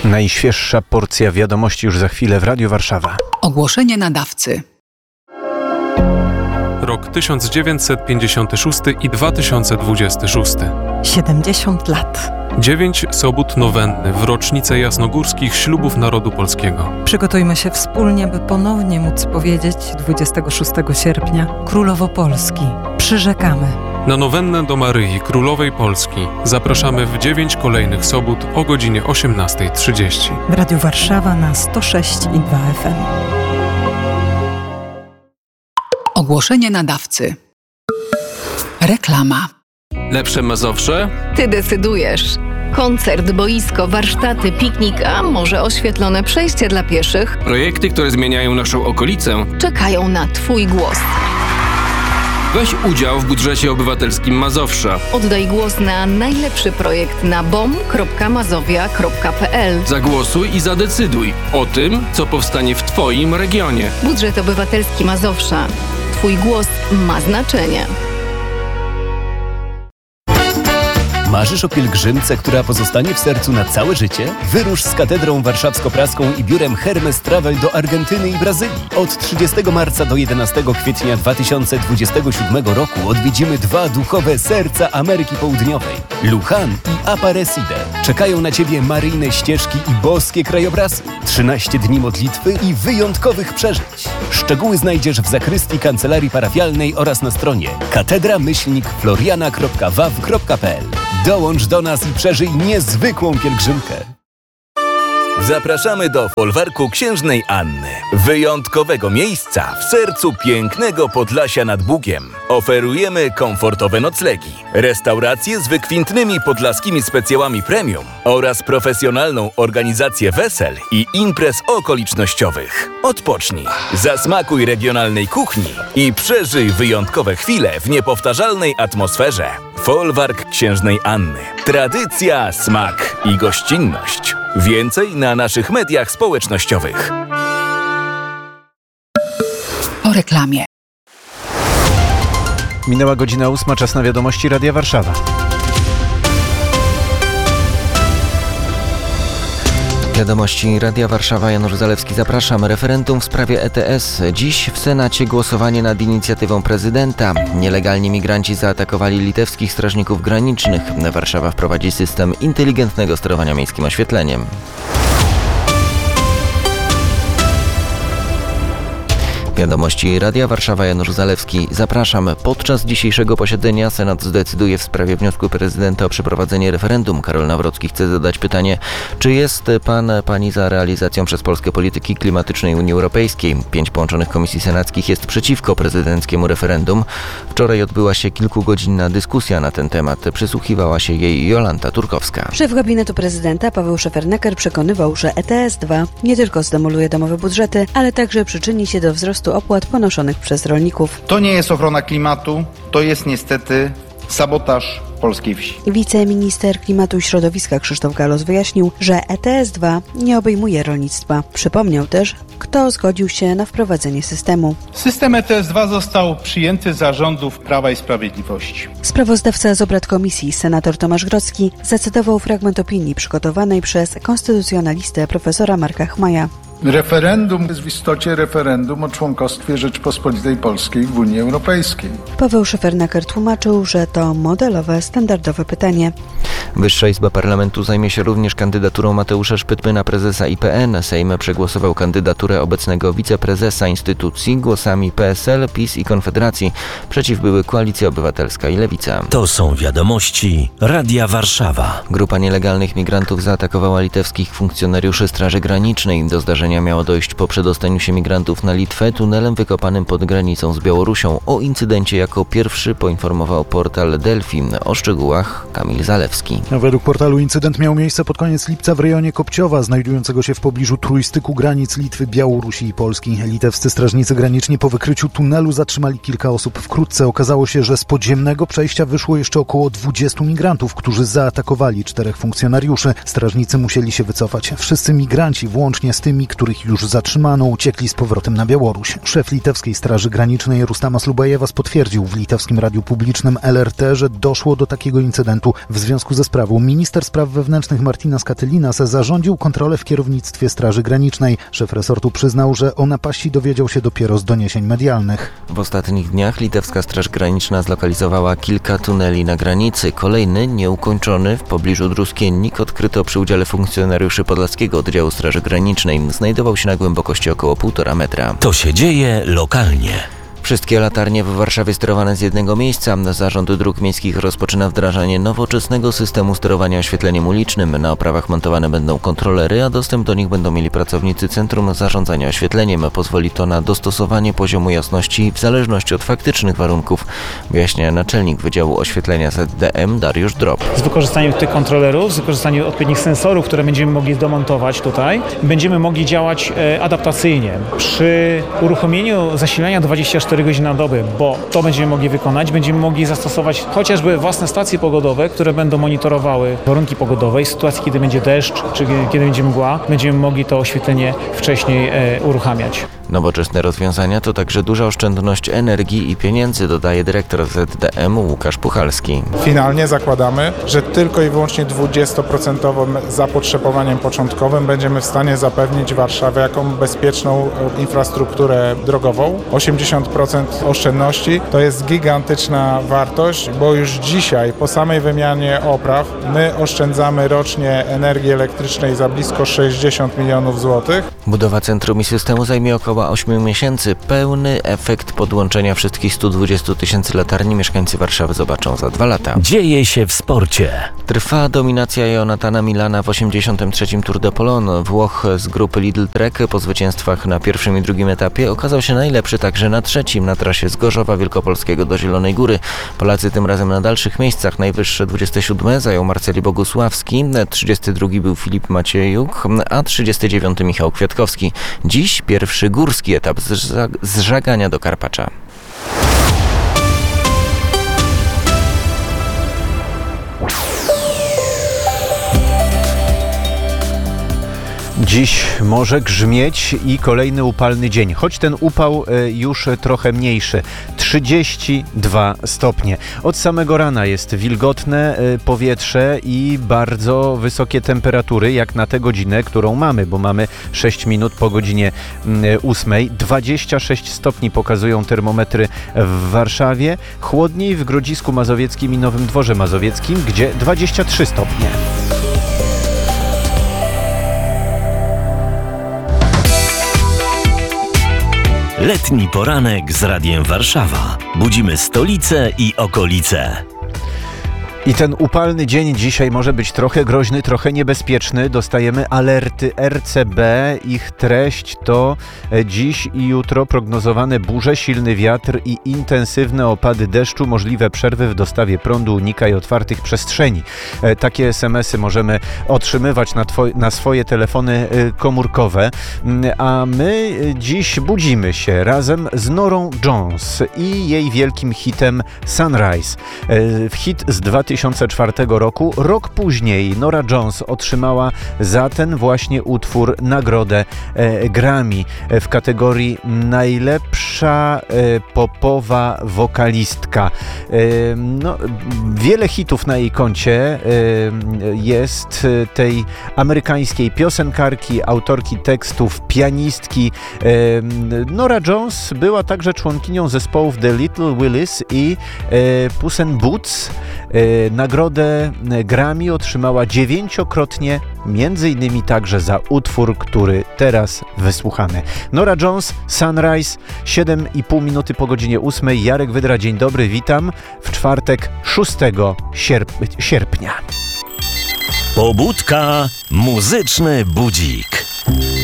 Najświeższa porcja wiadomości już za chwilę w Radiu Warszawa. Ogłoszenie nadawcy. Rok 1956 i 2026. 70 lat. 9 sobót nowenny w rocznicę jasnogórskich ślubów narodu polskiego. Przygotujmy się wspólnie, by ponownie móc powiedzieć 26 sierpnia Królowo Polski. Przyrzekamy. Na nowennę do Maryi Królowej Polski zapraszamy w 9 kolejnych sobót o godzinie 18:30. W Radiu Warszawa na 106,2 FM. Ogłoszenie nadawcy. Reklama. Lepsze Mazowsze? Ty decydujesz. Koncert, boisko, warsztaty, piknik, a może oświetlone przejście dla pieszych Projekty, które zmieniają naszą okolicę. czekają na Twój głos. Weź udział w budżecie obywatelskim Mazowsza. Oddaj głos na najlepszy projekt na bom.mazowia.pl. Zagłosuj i zadecyduj o tym, co powstanie w Twoim regionie. Budżet obywatelski Mazowsza. Twój głos ma znaczenie. Marzysz o pielgrzymce, która pozostanie w sercu na całe życie? Wyrusz z Katedrą Warszawsko-Praską i biurem Hermes Travel do Argentyny i Brazylii. Od 30 marca do 11 kwietnia 2027 roku odwiedzimy 2 duchowe serca Ameryki Południowej. Luján i Aparecida. Czekają na Ciebie maryjne ścieżki i boskie krajobrazy. 13 dni modlitwy i wyjątkowych przeżyć. Szczegóły znajdziesz w zakrystii kancelarii parafialnej oraz na stronie katedra-floriana.waw.pl. Dołącz do nas i przeżyj niezwykłą pielgrzymkę. Zapraszamy do folwarku Księżnej Anny. Wyjątkowego miejsca w sercu pięknego Podlasia nad Bugiem. Oferujemy komfortowe noclegi, restauracje z wykwintnymi podlaskimi specjałami premium oraz profesjonalną organizację wesel i imprez okolicznościowych. Odpocznij, zasmakuj regionalnej kuchni i przeżyj wyjątkowe chwile w niepowtarzalnej atmosferze. Folwark Księżnej Anny. Tradycja, smak i gościnność. Więcej na naszych mediach społecznościowych. Po reklamie. Minęła godzina 8, czas na wiadomości Radia Warszawa. Wiadomości Radia Warszawa, Janusz Zalewski, zapraszam. Referendum w sprawie ETS. Dziś w Senacie głosowanie nad inicjatywą prezydenta. Nielegalni migranci zaatakowali litewskich strażników granicznych. Warszawa wprowadzi system inteligentnego sterowania miejskim oświetleniem. Wiadomości Radia Warszawa, Janusz Zalewski. Zapraszam. Podczas dzisiejszego posiedzenia Senat zdecyduje w sprawie wniosku prezydenta o przeprowadzenie referendum. Karol Nawrocki chce zadać pytanie, czy jest pani za realizacją przez Polskę polityki klimatycznej Unii Europejskiej. 5 połączonych komisji senackich jest przeciwko prezydenckiemu referendum. Wczoraj odbyła się kilkugodzinna dyskusja na ten temat. Przysłuchiwała się jej Jolanta Turkowska. Szef gabinetu prezydenta Paweł Szefernaker przekonywał, że ETS-2 nie tylko zdemoluje domowe budżety, ale także przyczyni się do wzrostu opłat ponoszonych przez rolników. To nie jest ochrona klimatu, to jest niestety sabotaż polskiej wsi. Wiceminister Klimatu i Środowiska Krzysztof Galos wyjaśnił, że ETS-2 nie obejmuje rolnictwa. Przypomniał też, kto zgodził się na wprowadzenie systemu. System ETS-2 został przyjęty za rządów Prawa i Sprawiedliwości. Sprawozdawca z obrad komisji, senator Tomasz Grodzki, zacytował fragment opinii przygotowanej przez konstytucjonalistę profesora Marka Chmaja. Referendum jest w istocie referendum o członkostwie Rzeczypospolitej Polskiej w Unii Europejskiej. Paweł Szefernaker tłumaczył, że to modelowe, standardowe pytanie. Wyższa Izba Parlamentu zajmie się również kandydaturą Mateusza Szpytmy na prezesa IPN. Sejm przegłosował kandydaturę obecnego wiceprezesa instytucji głosami PSL, PiS i Konfederacji. Przeciw były Koalicja Obywatelska i Lewica. To są wiadomości Radia Warszawa. Grupa nielegalnych migrantów zaatakowała litewskich funkcjonariuszy Straży Granicznej. Do zdarzenia miało dojść po przedostaniu się migrantów na Litwę tunelem wykopanym pod granicą z Białorusią. O incydencie jako pierwszy poinformował portal Delfi. O szczegółach Kamil Zalewski. Według portalu incydent miał miejsce pod koniec lipca w rejonie Kopciowa, znajdującego się w pobliżu trójstyku granic Litwy, Białorusi i Polski. Litewscy strażnicy graniczni po wykryciu tunelu zatrzymali kilka osób. Wkrótce okazało się, że z podziemnego przejścia wyszło jeszcze około 20 migrantów, którzy zaatakowali 4 funkcjonariuszy. Strażnicy musieli się wycofać. Wszyscy migranci, włącznie z tymi, których już zatrzymano, uciekli z powrotem na Białoruś. Szef litewskiej Straży Granicznej Rustamas Lubajewas potwierdził w litewskim radiu publicznym LRT, że doszło do takiego incydentu. W związku ze sprawą minister spraw wewnętrznych Martinas Katylinas zarządził kontrolę w kierownictwie Straży Granicznej. Szef resortu przyznał, że o napaści dowiedział się dopiero z doniesień medialnych. W ostatnich dniach litewska Straż Graniczna zlokalizowała kilka tuneli na granicy. Kolejny, nieukończony, w pobliżu Druskiennik, odkryto przy udziale funkcjonariuszy Podlaskiego Oddziału Straży Granicznej. Znajdował się na głębokości około 1,5 metra. To się dzieje lokalnie. Wszystkie latarnie w Warszawie sterowane z jednego miejsca. Zarząd Dróg Miejskich rozpoczyna wdrażanie nowoczesnego systemu sterowania oświetleniem ulicznym. Na oprawach montowane będą kontrolery, a dostęp do nich będą mieli pracownicy Centrum Zarządzania Oświetleniem. Pozwoli to na dostosowanie poziomu jasności w zależności od faktycznych warunków, wyjaśnia naczelnik Wydziału Oświetlenia ZDM Dariusz Drop. Z wykorzystaniem tych kontrolerów, z wykorzystaniem odpowiednich sensorów, które będziemy mogli domontować tutaj, będziemy mogli działać adaptacyjnie. Przy uruchomieniu zasilania 24 godziny na dobę, bo to będziemy mogli wykonać, będziemy mogli zastosować chociażby własne stacje pogodowe, które będą monitorowały warunki pogodowe. W sytuacji, kiedy będzie deszcz, czy kiedy będzie mgła, będziemy mogli to oświetlenie wcześniej uruchamiać. Nowoczesne rozwiązania to także duża oszczędność energii i pieniędzy, dodaje dyrektor ZDM Łukasz Puchalski. Finalnie zakładamy, że tylko i wyłącznie 20% zapotrzebowaniem początkowym będziemy w stanie zapewnić Warszawę jako bezpieczną infrastrukturę drogową. 80% oszczędności to jest gigantyczna wartość, bo już dzisiaj po samej wymianie opraw my oszczędzamy rocznie energii elektrycznej za blisko 60 milionów złotych. Budowa centrum i systemu zajmie około 8 miesięcy. Pełny efekt podłączenia wszystkich 120 000 latarni mieszkańcy Warszawy zobaczą za 2 lata. Dzieje się w sporcie. Trwa dominacja Jonathana Milana w 83. Tour de Pologne. Włoch z grupy Lidl Trek po zwycięstwach na pierwszym i drugim etapie okazał się najlepszy także na trzecim, na trasie z Gorzowa Wielkopolskiego do Zielonej Góry. Polacy tym razem na dalszych miejscach. Najwyższe 27 zajął Marceli Bogusławski, 32 był Filip Maciejuk, a 39 Michał Kwiatkowski. Dziś pierwszy górski etap z Żagania do Karpacza. Dziś może grzmieć i kolejny upalny dzień, choć ten upał już trochę mniejszy. 32 stopnie. Od samego rana jest wilgotne powietrze i bardzo wysokie temperatury, jak na tę godzinę, którą mamy, bo mamy 6 minut po godzinie 8. 26 stopni pokazują termometry w Warszawie, chłodniej w Grodzisku Mazowieckim i Nowym Dworze Mazowieckim, gdzie 23 stopnie. Letni poranek z Radiem Warszawa. Budzimy stolicę i okolice. I ten upalny dzień dzisiaj może być trochę groźny, trochę niebezpieczny. Dostajemy alerty RCB. Ich treść to dziś i jutro prognozowane burze, silny wiatr i intensywne opady deszczu, możliwe przerwy w dostawie prądu, unikaj otwartych przestrzeni. Takie SMS-y możemy otrzymywać na swoje telefony komórkowe. A my dziś budzimy się razem z Norą Jones i jej wielkim hitem Sunrise. Hit z 2004 roku. Rok później Nora Jones otrzymała za ten właśnie utwór nagrodę Grammy w kategorii najlepsza popowa wokalistka. Wiele hitów na jej koncie jest tej amerykańskiej piosenkarki, autorki tekstów, pianistki. Nora Jones była także członkinią zespołów The Little Willis i Puss in Boots. Nagrodę Grammy otrzymała 9-krotnie, między innymi także za utwór, który teraz wysłuchamy. Nora Jones, Sunrise, 7,5 minuty po godzinie 8. Jarek Wydra, dzień dobry, witam w czwartek 6 sierpnia. Pobudka, muzyczny budzik.